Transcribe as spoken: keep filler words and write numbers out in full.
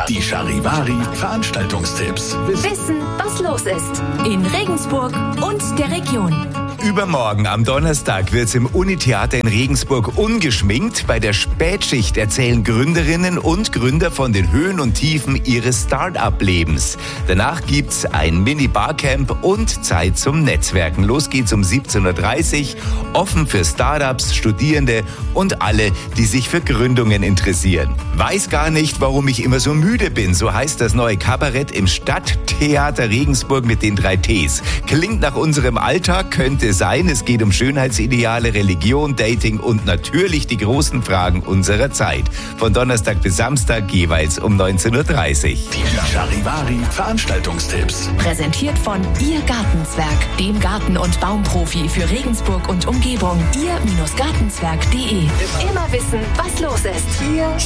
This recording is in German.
Die Charivari Veranstaltungstipps. Wissen, was los ist in Regensburg und der Region. Übermorgen am Donnerstag wird's im Unitheater in Regensburg ungeschminkt. Bei der Spätschicht erzählen Gründerinnen und Gründer von den Höhen und Tiefen ihres Start-up-Lebens. Danach gibt's ein Mini-Barcamp und Zeit zum Netzwerken. Los geht's um siebzehn Uhr dreißig. Offen für Startups, Studierende und alle, die sich für Gründungen interessieren. Weiß gar nicht, warum ich immer so müde bin. So heißt das neue Kabarett im Stadttheater Regensburg mit den drei Ts. Klingt nach unserem Alltag, könnte sein. Es geht um Schönheitsideale, Religion, Dating und natürlich die großen Fragen unserer Zeit. Von Donnerstag bis Samstag jeweils um neunzehn Uhr dreißig. Die Charivari Veranstaltungstipps. Präsentiert von Ihr Gartenzwerg, dem Garten- und Baumprofi für Regensburg und Umgebung. ihr Gartenzwerg punkt de. Immer wissen, was los ist. Ihr